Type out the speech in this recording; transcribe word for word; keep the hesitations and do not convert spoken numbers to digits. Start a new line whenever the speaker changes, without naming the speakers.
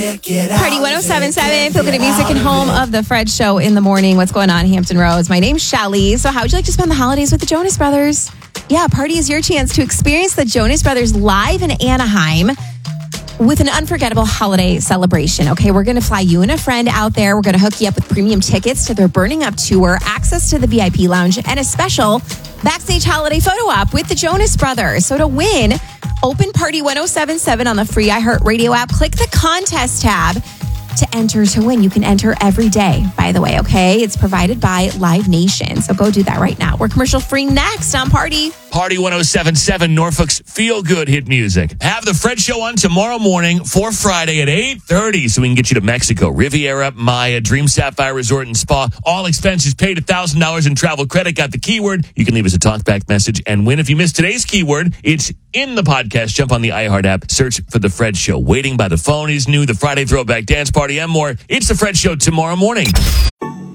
Party one oh seven point seven, feel good music and home of the Fred Show in the morning. What's going on, Hampton Roads? My name's Shelly. So how would you like to spend the holidays with the Jonas Brothers? Yeah, Party is your chance to experience the Jonas Brothers live in Anaheim with an unforgettable holiday celebration. Okay, we're going to fly you and a friend out there. We're going to hook you up with premium tickets to their Burning Up tour, access to the V I P lounge, and a special backstage holiday photo op with the Jonas Brothers. So to win, open Party one oh seven point seven on the free iHeartRadio app. Click the contest tab to enter to win. You can enter every day, by the way, okay? It's provided by Live Nation. So go do that right now. We're commercial free next on Party.
Party one oh seven point seven, Norfolk's feel-good hit music. Have the Fred Show on tomorrow morning for Friday at eight thirty so we can get you to Mexico. Riviera, Maya, Dream Sapphire Resort and Spa. All expenses paid one thousand dollars in travel credit. Got the keyword. You can leave us a talkback message and win. If you missed today's keyword, it's in the podcast. Jump on the iHeart app. Search for The Fred Show. Waiting by the Phone is new. The Friday Throwback Dance Party and more. It's The Fred Show tomorrow morning.